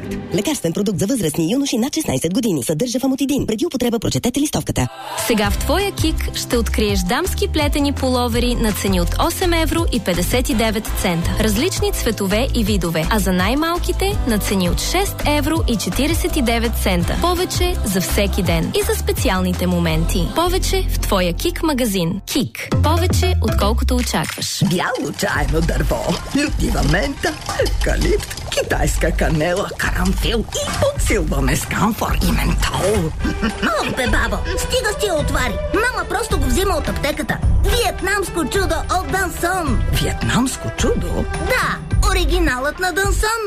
Лекарствен продукт за възрастни юноши над 16 години. Съдържа фамотидин. Преди употреба прочетете листовката. Сега в твоя КИК ще откриеш дамски плетени пуловери на цени от 8 евро и 59 цента. Различни цветове и видове. А за най-малките на цени от 6 евро и 49 цента. Повече за всеки ден. И за специалните моменти. Повече в твоя КИК магазин. КИК. Повече отколкото очакваш. Бяло чайно дърво, лютлива мента, евкалипт, китайска канела, карамфил и подсилваме с камфор и ментол. Ох, бе, бабо, стига си я отвари. Мама просто го взима от аптеката. Виетнамско чудо от Дансон. Виетнамско чудо? Да, оригиналът на Дансон.